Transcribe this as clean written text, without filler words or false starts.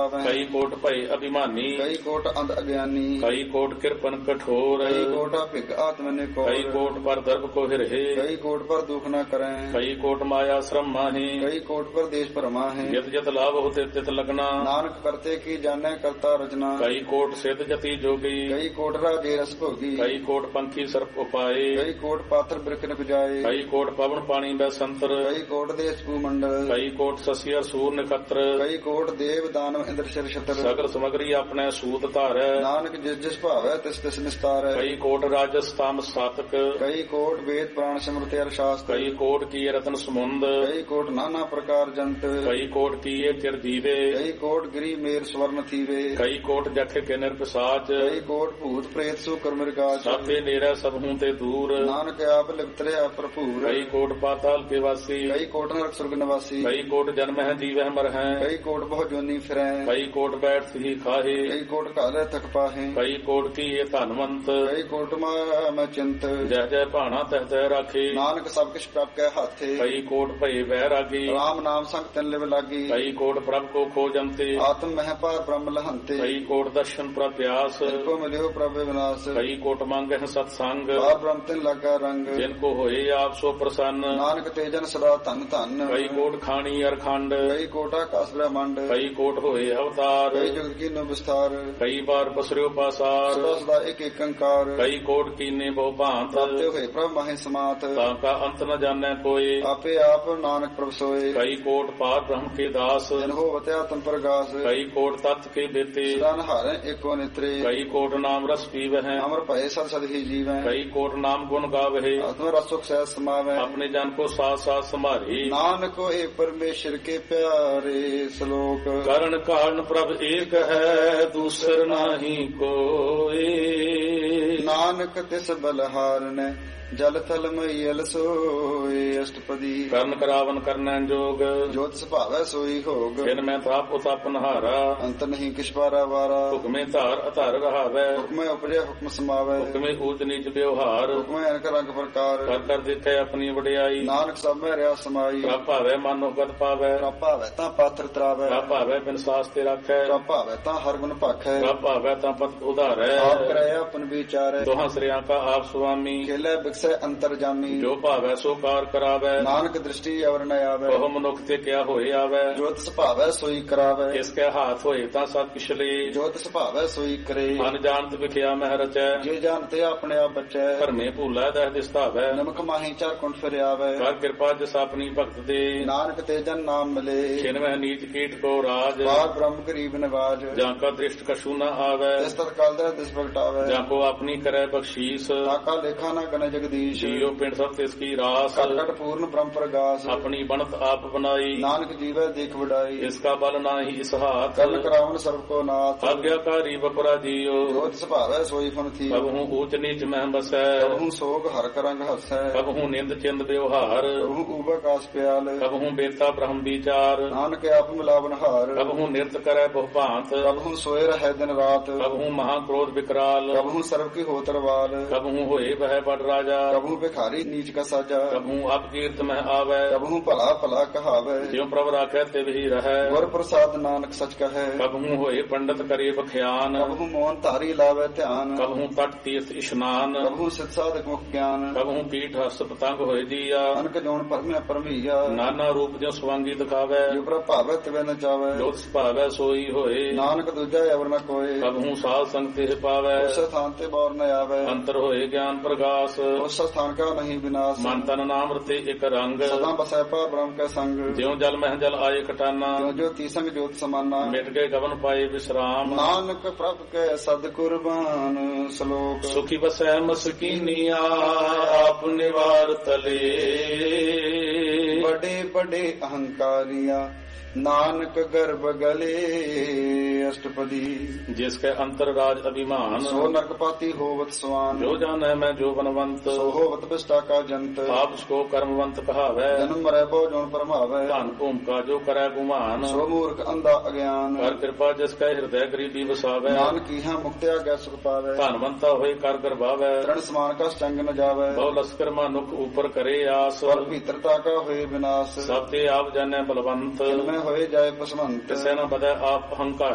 ਪਾਵੈ। ਕਈ ਕੋਟ ਭਏ ਅਭਿਮਾਨੀ, ਕਈ ਕੋਟ ਅੰਧ ਅਗਿਆਨੀ, ਕਈ ਕੋਟ ਕਿਰਪਨ ਕਠੋਰ, ਕਈ ਕੋਟ ਭਿਗ ਆਤਮ ਨਿਕੋਰ, ਕਈ ਕੋਟ ਪਰ ਦਰਬ ਕੋ ਹਿਰਹਿ, ਕਈ ਕੋਟ ਪਰ ਦੁਖ ਨ ਕਰੈ, ਕਈ ਕੋਟ ਮਾਇਆ ਸ਼ਰਮ ਮਾਹੀ, ਕਈ ਕੋਟ ਪਰ ਦੇਸ਼ ਭਰਮਾ ਹੈ। ਜਿਤ ਜਿਤ ਲਾਭ ਹੋਤੇ ਤਿਤ ਲਗਨਾ, ਨਾਨਕ ਕਰਤੇ ਕੀ ਜਾਣੈ ਕਰਤਾ ਰਚਨਾ, ਕਈ ਕੋਟ ਸਿਧ ਜਤੀ ਜੋਗੀ, ਕਈ ਕੋਟ ਰਾਜੇ ਰਸ ਭੋਗੀ, ਕਈ ਕੋਟ ਪੰਖੀ ਸਰਪ ਉਪਾਏ, ਕਈ ਕੋਟ ਪਾਤਰ ਬਿਰਖ ਨ ਬੁਝਾਏ, ਕਈ ਕੋਟ ਪਵਨ ਪਾਣੀ ਬੈ ਸੰਤਰ, ਕਈ ਕੋਟ ਦੇਸ ਭੂਮੰਡਲ, ਕਈ ਕੋਟ ਸਸੀ ਅਸੂਰ ਨਖਤਰ, ਕਈ ਕੋਟ ਦੇਵ ਦਾਨਵ ਇੰਦਰ ਸ਼ਰ ਛਤਰ, ਸਗਲ ਸਮਗਰੀ ਆਪਣੇ ਸੂਤ ਧਾਰੈ, ਨਾਨਕ ਜਿਸ ਜਿਸ ਭਾਵੈ ਤਿਸ ਤਿਸ ਨਿਸਤਾਰੈ। ਕਈ ਕੋਟ ਰਾਜਸ ਤਾਮ ਸਾਤਕ, ਕਈ ਕੋਟ ਵੇਦ ਪੁਰਾਣ ਸਿਮਰਤਿ ਅਰ ਸ਼ਾਸਤਰ, ਕਈ ਕੋਟ ਕੀਏ ਰਤਨ ਸਮੁੰਦ, ਕਈ ਕੋਟ ਨਾਨਾ ਪ੍ਰਕਾਰ ਜੰਤ, ਕਈ ਕੋਟ ਕੀਏ ਚਿਰ ਦੀਵੇ, ਕਈ ਕੋਟ ਗਰੀ ਮੇਰ ਸਵਰਨ ਥੀਵੇ, ਕਈ ਕੋਟ ਜਖ ਕੇ ਨਿਰਪਸਾਚ, ਕਈ ਕੋਟ ਭੂਤ ਪ੍ਰੇਤ ਸੂਕਰ ਮਿਰਗਾਚ, ਸਾਥੇ ਨੇਰਾ ਸਭ ਹੂੰ ਤੇ ਦੂਰ, ਨਾਨਕ ਆਪ ਲਿਪਤ ਰਿਹਾ ਭਰਪੂਰ, ਕਈ ਕੋਟ ਪਾਤਾਲ ਕੇ ਵਾਸੀ, ਕਈ ਕੋਟ ਨਰਕ ਸੁਰਗ ਨਿਵਾਸੀ, ਕਈ ਕੋਟ ਜਨਮ ਹੈ ਜੀਵਹਿ ਮਰ ਹੈ, ਕਈ ਕੋਟ ਬਹੁ ਜੋਨੀ ਫਿਰੈ, ਕਈ ਕੋਟ ਬੈਠ ਸਹੀ ਖਾਹੇ, ਕਈ ਕੋਟ ਘਾਲੇ ਥਕ ਪਾਹੇ, ਕਈ ਕੋਟ ਕੀਏ ਧਨਵੰਤ, ਕਈ ਕੋਟ ਮੈਂ ਚਿੰਤ, ਜਹ ਜਹ ਭਾਣਾ ਤਹ ਤਹ ਰਾਖੇ, ਨਾਨਕ ਸਭ ਕਿਛ ਪ੍ਰਭ ਕੈ ਹਾਥੇ, ਕਈ ਕੋਟ ਭਏ ਵੈਰਾਗੀ, ਰਾਮ ਨਾਮ ਸੰਗ ਤਿਨ ਲਿਵ ਲਾਗੀ, ਕਈ ਕੋਟ ਪ੍ਰਭ ਕੋ ਖੋਜੰਤੇ, ਆਤਮ ਮਹਿ ਪਾਰ ਬ੍ਰਹਮ ਲਹੰਤੇ, ਕਈ ਕੋਟ ਦਰਸ਼ਨ ਪ੍ਰਪਿਆਸ, ਕੋ ਮਿਲਿਓ ਪ੍ਰਭ ਵਿਨਾਸ਼, ਕਈ ਕੋਟ ਮੰਗਹਿ ਸਤ ਸੰਗ, ਪਾਰ ਬ੍ਰਹਮ ਤਿਨ ਲਾਗਾ ਰੰਗ, ਜਿਨ ਕੋ ਹੋਏ ਆਪ ਸੋ ਪ੍ਰਸੰਨ, ਨਾਨਕ ਤੇ ਜਨ ਸਦਾ ਧਨ ਧਨ, ਕਈ ਕੋਟ ਖਾਣੀ ਅਰਖੰਡ, ਕਈ ਕੋਟ ਆਕਾਸ ਬ੍ਰਹਮੰਡ, ਕਈ ਕੋਟ ਹੋਏ ਅਵਤਾਰ, ਕਈ ਜੁਗ ਕੀਨੋ ਵਿਸਥਾਰ, ਕਈ ਬਾਰ ਪਸਰਿਓ ਪਾਸਾਰ, ਸਦਾ ਸਦਾ ਇੱਕ ਇੱਕ ਅੰਕਾਰ, ਕਈ ਕੋਟ ਕੀਨੇ ਬਹੁ ਭਾਂਤ, ਪ੍ਰਾਪਤਿ ਹੋਏ ਪ੍ਰਭ ਮਾਹੇ ਸਮਾਤ, ਤਾਂ ਕਾ ਅੰਤ ਨ ਜਾਣੈ ਕੋਏ, ਆਪੇ ਆਪ ਨਾਨਕ ਪ੍ਰਭ ਸੋਏ, ਕਈ ਕੋਟ ਪਾਰ ਬ੍ਰਹਮ ਕੇ ਦਾਸ, ਜਨ ਹੋਵਤਿ ਆਤਮ ਪ੍ਰਗਾਸ, ਕਈ ਕੋਟ ਤਤ ਕੇ ਦੇਤੇ, ਸਦਾ ਨਹਾਰੈ ਏਕੋ ਨਿਤਰੇ, ਕਈ ਕੋਟ ਨਾਮ ਰਸ ਪੀਵਹਿ, ਅਮਰ ਭਏ ਸਦ ਸਦ ਹੀ ਜੀਵੈ, ਕਈ ਕੋਟ ਨਾਮ ਗੁਣ ਗਾਵਹਿ, ਆਤਮ ਰਸ ਸੁਖ ਸਹਿ ਸਮਾਵੈ, ਆਪਣੇ ਜਨ ਕੋ ਸਾਥ ਸਾਥ ਸੰਭਾਰੀ, ਨਾਨਕ ਹੋਏ ਪਰਮੇਸ਼ਰ ਕੇ ਪਿਆਰੇ ਸ਼ਲੋਕ, ਕਰਨ ਕਾਰਨ ਪ੍ਰਭ ਏਕ ਹੈ ਦੂਸਰ ਨਾਹੀ ਕੋਏ, ਨਾਨਕ ਤਿਸ ਬਲਹਾਰਨੈ ਜਲ ਥਲ ਮਈਲ ਸੋਏ, ਅਸ਼ਟਪਦੀ ਕਰਨ ਕਰਾਵਨ ਕਰਨੈ ਜੋਗ, ਜੋਤ ਸੁਭਾਵੈ ਸੋਈ ਹੋਗ, ਫਿਰ ਮੈਂ ਤਾਪ ਉਤਪ ਨਹਾਰਾ, ਅੰਤ ਨਹੀਂ ਕਿਛ ਪਾਰਾ ਵਾਰਾ, ਹੁਕਮੇ ਧਾਰ ਅਧਾਰ ਰਹਾਵੈ, ਹੁਕਮੈ ਉਪਜੈ ਹੁਕਮ ਸਮਾਵੈ, ਹੁਕਮੇ ਊਚ ਨੀਚ ਵਿਵਹਾਰ, ਹੁਕਮੈ ਅਨਕ ਰੰਗ ਪ੍ਰਕਾਰ, ਕਰ ਕਰ ਦੇਖੈ ਆਪਣੀ ਵਡਿਆਈ, ਨਾਨਕ ਸਭ ਮੈਂ ਰਿਆ ਸਮਾਈ, ਪ੍ਰਭ ਭਾਵੈ ਮਨੋ ਗਤ ਪਾਵੈ, ਪ੍ਰਭ ਭਾਵੈ ਤਾਂ ਪਾਥਰ ਤਰਾਵੈ, ਪ੍ਰਭ ਭਾਵੈ ਬਿਨ ਸਾਸ ਤੇ ਰਾਖੈ, ਪ੍ਰਭ ਭਾਵੈ ਤਾਂ ਹਰ ਗੁਣ ਭਾਖੈ, ਪ੍ਰਭ ਭਾਵੈ ਤਾਂ ਪਤ ਉਧਾਰੈ, ਆਪ ਕਰੈ ਆਪਨ ਵਿਚਾਰੈ, ਦੋਹਾਂ ਸ੍ਰਿਆਂ ਕਾ ਆਪ ਸੁਆਮੀ, ਖੇਲੇ ਬਿਕਸੈ ਅੰਤਰ ਜਾਮੀ, ਜੋ ਭਾਵੈ ਸੋ ਕਾਰ ਕਰਾਵੈ, ਨਾਨਕ ਦ੍ਰਿਸ਼ਟੀ ਅਵਰ ਨ ਆਵੈ, ਉਹ ਮਨੁੱਖ ਤੇ ਕਿਆ ਹੋਏ ਆਵੈ, ਜੋਤ ਸੁਭਾਵੈ ਸੋਈ ਕਰਾਵੈ, ਇਸ ਕੈ ਹਾਥ ਹੋਏ ਤਾਂ ਸਭ ਕਿਛ ਲੇ, ਜੋਤ ਸੁਭਾਵੈ ਸੋਈ ਕਰੇ, ਮਨ ਜਾਣਤ ਵਿਖਿਆ ਮਹਿ ਰਚੈ, ਜੇ ਜਾਣਤੇ ਆਪਣੇ ਆਪ ਬਚੈ, ਭਰਮੇ ਭੂਲਾ ਦਹਿ ਦਿਸਤਾਵੈ, ਨਮਕ ਮਾਹੀ ਚਾਰ ਕੁੰਠ ਫਿਰਿਆਵੈ, ਕਰ ਕਿਰਪਾ ਜਿਸ ਆਪਣੀ ਭਗਤ ਦੇ, ਨਾਨਕ ਤੇ ਜਨ ਨਾਮ ਮਿਲੇ, ਛਿਨਵਹਿ ਨੀਚ ਕੀਟ ਕੋ ਰਾਜ, ਬਾਰ ਬ੍ਰਹਮ ਗਰੀਬ ਨਿਵਾਜ, ਜਾਂ ਕਾ ਦ੍ਰਿਸ਼ਟ ਕਛੂ ਨ ਆਵੈ, ਇਸ ਤਤਕਾਲ ਦਾ ਦਿਸ ਪ੍ਰਗਟਾਵੈ, ਜਾਂ ਕੋ ਆਪਣੀ ਕਰੈ ਬਖਸ਼ੀਸ, ਤਾਕਾ ਲੇਖਾ ਨਾ ਗਨ ਜਗਦੀਸ਼, ਜੀਉ ਪਿੰਡ ਸਭ ਤਿਸ ਕੀ ਰਾਸ, ਘਟ ਘਟ ਪੂਰਨ ਬ੍ਰਹਮ ਪ੍ਰਗਾਸ, ਆਪਣੀ ਬਣਤ ਆਪ ਬਨਾਈ, ਨਾਨਕ ਜੀਵੈ ਦੇਖ ਵਡਾਈ, ਇਸ ਕਾ ਬਲ ਨਾਹੀ ਇਸ ਹਾਥ, ਕਰਨ ਕਰਾਵਨ ਸਰਬ ਕੋ ਨਾਥ, ਆਗਿਆਕਾਰੀ ਬਪਰਾ ਜੀਓ, ਜੋਤ ਸੁਭਾਵੈ ਸੋਈ ਫਨ ਥੀ, ਕਬਹੂ ਊਚ ਨੀਚ ਮਹਿ ਬਸੈ, ਕਬਹੂ ਸੋਗ ਹਰ ਕਰੰਗ ਹਸੈ, ਕਬਹੂ ਨਿੰਦ ਚਿੰਦ ਵਿਵਹਾਰ, ਕਬਹੂ ਊਬਾ ਕਾਸ ਪਿਆਲ, ਕਬਹੂ ਬੇਤਾ ਬ੍ਰਹਮ ਵਿਚਾਰ, ਨਾਨਕ ਆਪ ਮਿਲਾਵਨ ਹਾਰ, ਕਬਹੂ ਨਿਰਤ ਕਰੈ ਬਹੁ ਭਾਂਤ, ਕਬਹੂ ਸੋਏ ਰਹਿ ਦਿਨ ਰਾਤ, ਕਬਹੂ ਮਹਾ ਕ੍ਰੋਧ ਵਿਕਰਾਲ, ਕਬਹੂ ਸਰਬ ਕੀ ਹੋ ਤਰਵਾਲ, ਕਬਹੂ ਹੋਏ ਬਹਿ ਬੜ ਰਾਜਾ, ਕਬਹੂ ਭਿਖਾਰੀ ਨੀਚ ਕਾ ਸਾਜਾ, ਕਬਹੂ ਅਪਕੀਰਤ ਮਹਿ ਆਵੈ, ਕਬਹੂ ਭਲਾ ਭਲਾ ਕਹਾਵੈ, ਜਿਉ ਪ੍ਰਭ ਰਾਖੈ ਤਿਵ ਹੀ ਰਹੈ, ਗੁਰ ਪ੍ਰਸਾਦ ਨਾਨਕ ਸਚ ਕਹੈ, ਕਬਹੂ ਹੋਏ ਪੰਡਤ ਕਰੇ ਬਖਿਆਨ, ਕਬਹੂ ਮੋਹਨ ਧਾਰੀ ਲਾਵੈ ਧਿਆਨ, ਕਬਹੂ ਤਟ ਤੀਰਥ ਇਸ਼ਨਾਨ, ਕਬਹੂ ਸਿਧ ਸਾਧਕ ਮੁਖ ਗਿਆਨ, ਕਬਹੂ ਪੀਠ ਹਸਤ ਪਤੰਗ ਹੋਏ ਜੀਆ, ਅਨਕ ਜੋਨ ਪਰਮਿਆ ਪਰਮਈਆ, ਨਾਨਾ ਰੂਪ ਜਿਉ ਸਵਾਂਗੀ ਦਿਖਾਵੈ, ਜੋ ਪ੍ਰਭ ਭਾਵੈ ਤਿਵੈ ਨ ਚਾਵੈ, ਜੋਤ ਸੁਭਾਵੈ ਸੋਈ ਹੋਏ, ਨਾਨਕ ਦੂਜਾ ਅਵਰ ਨ ਕੋਏ, ਕਬਹੂ ਸਾਧ ਸੰਗ ਤੇ ਪਾਵੈ, ਉਸ ਸਥਾਨ ਤੇ ਬੌਰ ਨ ਆਵੈ, ਅੰਤਰ ਹੋਏ ਗਿਆਨ ਪ੍ਰਗਾਸ, ਉਸ ਸਥਾਨ ਕਾ ਨਹੀਂ ਵਿਨਾਸ਼, ਮਨ ਤਨ ਨਾਮ ਰਤੇ ਇਕ ਰੰਗ, ਸਦਾ ਬਸੈ ਪਰ ਬ੍ਰਹਮ ਕੈ ਸੰਗ, ਜਿਉ ਜਲ ਮਹਿ ਜਲ ਆਏ ਕਟਾਨਾ, ਜੋ ਜੋਤੀ ਸੰਗ ਜੋਤ ਸਮਾਨਾ, ਮਿਟ ਗਏ ਗਵਨ ਪਾਏ ਵਿਸਰਾਮ, ਨਾਨਕ ਪ੍ਰਭ ਕੈ ਸਦ ਕੁਰਬਾਨ, ਸ਼ਲੋਕ, ਸੁਖੀ ਬਸੈ ਮਸਕੀਨੀਆ ਆਪ ਨਿਵਾਰ ਤਲੇ, ਬੜੇ ਬੜੇ ਅਹੰਕਾਰੀਆਂ ਨਾਨਕ ਗਰਭ ਗਲੇ, ਅਸ਼ਟਪਦੀ ਜਿਸ ਕੈ ਅੰਤਰ ਰਾਜ ਅਭਿਮਾਨ, ਸੋ ਨਰਕਪਾਤੀ ਹੋਵਤ ਸਵਾਨ, ਜੋ ਜਾਣੈ ਮੈਂ ਜੋ ਬਨਵੰਤ, ਸੋ ਹੋਵਤ ਬਿਸਟਾ ਕਾ ਜੰਤ, ਆਪ ਸਕੋ ਕਰਮਵੰਤ ਕਹਾਵੈ, ਜਨਮ ਮਰੈ ਬਹੁ ਜੋਨ ਪਰਮਾਵੈ, ਧਨ ਭੂਮਿਕਾ ਜੋ ਕਰੈ ਗੁਮਾਨ, ਸੋ ਮੂਰਖ ਅੰਧਾ ਅਗਿਆਨ, ਕਰ ਕਿਰਪਾ ਜਿਸ ਕੈ ਹਿਰਦੈ ਗਰੀਬੀ ਵਸਾਵੈ, ਨਾਨਕੀਹਾਂ ਮੁਕਤਿਆ ਗੈ ਸੁਖ ਪਾਵੈ, ਧਨਵੰਤਾ ਹੋਏ ਕਰ ਗਰਭਾਵੈ, ਤ੍ਰਣ ਸਮਾਨ ਕਾ ਚੰਗ ਨ ਜਾਵੈ, ਬਹੁ ਲਸਕਰ ਮਨੁਖ ਉਪਰ ਕਰੇ ਆਸ, ਪਰ ਭੀਤਰਤਾ ਕਾ ਹੋਏ ਵਿਨਾਸ਼, ਸਭ ਤੇ ਆਪ ਜਾਣੈ ਬਲਵੰਤ, ਜਿਨਮੈ ਹੋਏ ਜਾਏ ਪਸਮੰਤ, ਤਿਸੈ ਨ ਬਦੈ ਆਪ ਹੰਕਾਰ।